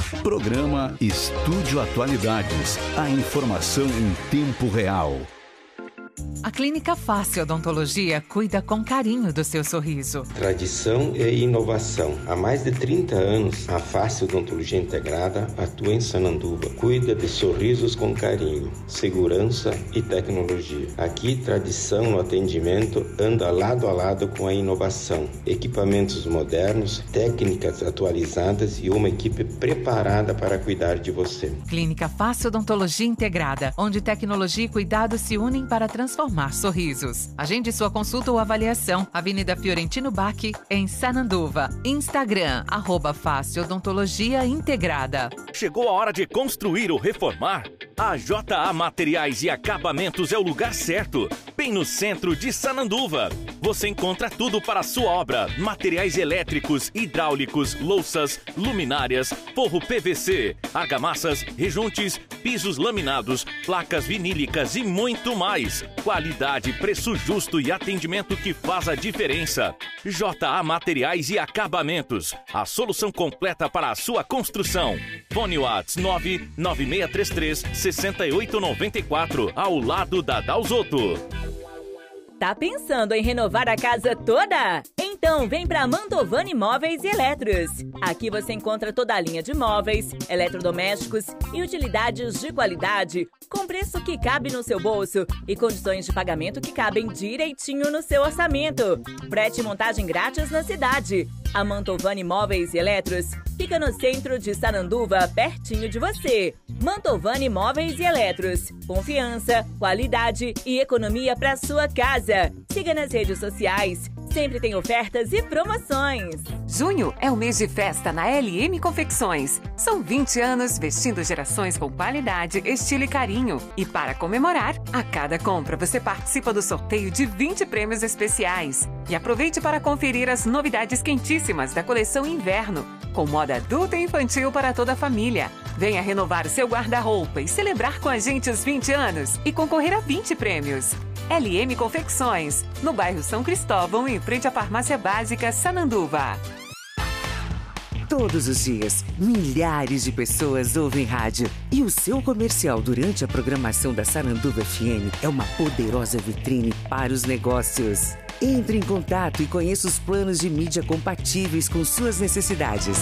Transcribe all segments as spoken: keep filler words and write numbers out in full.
Programa Estúdio Atualidades. A informação em tempo real. A Clínica Face Odontologia cuida com carinho do seu sorriso. Tradição e inovação. Há mais de trinta anos, a Face Odontologia Integrada atua em Sananduva. Cuida de sorrisos com carinho, segurança e tecnologia. Aqui, tradição no atendimento anda lado a lado com a inovação. Equipamentos modernos, técnicas atualizadas e uma equipe preparada para cuidar de você. Clínica Face Odontologia Integrada, onde tecnologia e cuidado se unem para transformar sorrisos. Agende sua consulta ou avaliação. Avenida Fiorentino Bach, em Sananduva. Instagram, arroba Face Odontologia Integrada. Chegou a hora de construir ou reformar? A J A Materiais e Acabamentos é o lugar certo, bem no centro de Sananduva. Você encontra tudo para a sua obra: materiais elétricos, hidráulicos, louças, luminárias, forro P V C, argamassas, rejuntes, pisos laminados, placas vinílicas e muito mais. Qualidade, preço justo e atendimento que faz a diferença. J A Materiais e Acabamentos, a solução completa para a sua construção. Fone WhatsApp nove nove seis três três, seis oito nove quatro, ao lado da Dalzotto. Tá pensando em renovar a casa toda? Então vem para Mantovani Móveis e Eletros. Aqui você encontra toda a linha de móveis, eletrodomésticos e utilidades de qualidade, com preço que cabe no seu bolso e condições de pagamento que cabem direitinho no seu orçamento. Frete e montagem grátis na cidade. A Mantovani Móveis e Eletros fica no centro de Sananduva, pertinho de você. Mantovani Móveis e Eletros. Confiança, qualidade e economia para sua casa. Siga nas redes sociais. Sempre tem ofertas e promoções. Junho é o mês de festa na L M Confecções. São vinte anos vestindo gerações com qualidade, estilo e carinho. E para comemorar, a cada compra você participa do sorteio de vinte prêmios especiais. E aproveite para conferir as novidades quentíssimas da coleção Inverno, com moda adulta e infantil para toda a família. Venha renovar seu guarda-roupa e celebrar com a gente os vinte anos e concorrer a vinte prêmios. L M Confecções, no bairro São Cristóvão, em frente à Farmácia Básica Sananduva. Todos os dias, milhares de pessoas ouvem rádio. E o seu comercial durante a programação da Sananduva F M é uma poderosa vitrine para os negócios. Entre em contato e conheça os planos de mídia compatíveis com suas necessidades.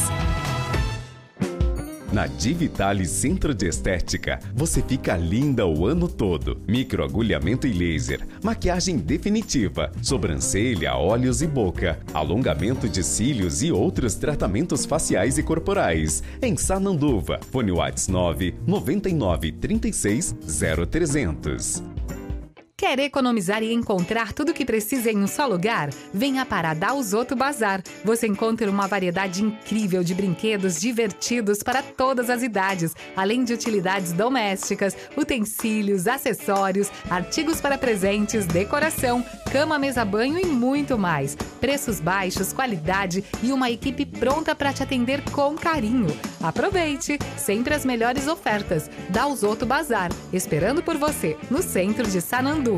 Na Divitale Centro de Estética, você fica linda o ano todo. Microagulhamento e laser, maquiagem definitiva, sobrancelha, olhos e boca, alongamento de cílios e outros tratamentos faciais e corporais. Em Sananduva, fone WhatsApp nove nove nove três seis zero trezentos. Quer economizar e encontrar tudo o que precisa em um só lugar? Venha para a Dalzotto Bazar. Você encontra uma variedade incrível de brinquedos divertidos para todas as idades, além de utilidades domésticas, utensílios, acessórios, artigos para presentes, decoração, cama, mesa, banho e muito mais. Preços baixos, qualidade e uma equipe pronta para te atender com carinho. Aproveite! Sempre as melhores ofertas. Dalzotto Bazar, esperando por você, no centro de Sananduva.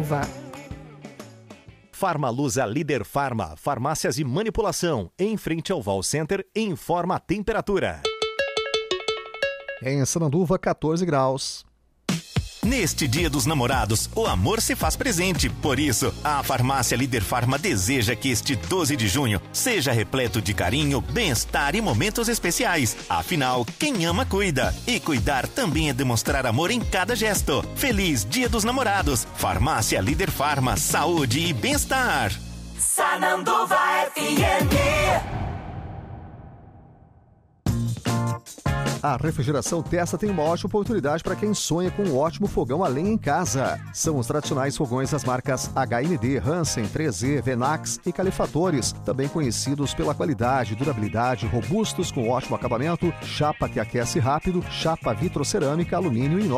Farmalusa Líder Farma, farmácias e manipulação, em frente ao Val Center, informa a temperatura. Em Sananduva, catorze graus. Neste Dia dos Namorados, o amor se faz presente. Por isso, a Farmácia Líder Farma deseja que este doze de junho seja repleto de carinho, bem-estar e momentos especiais. Afinal, quem ama, cuida. E cuidar também é demonstrar amor em cada gesto. Feliz Dia dos Namorados. Farmácia Líder Farma, saúde e bem-estar. Sananduva F M. A Refrigeração Testa tem uma ótima oportunidade para quem sonha com um ótimo fogão a lenha em casa. São os tradicionais fogões das marcas H M D, Hansen, três Z, Venax e Calefatores, também conhecidos pela qualidade, durabilidade, robustos com ótimo acabamento, chapa que aquece rápido, chapa vitrocerâmica, alumínio e inox.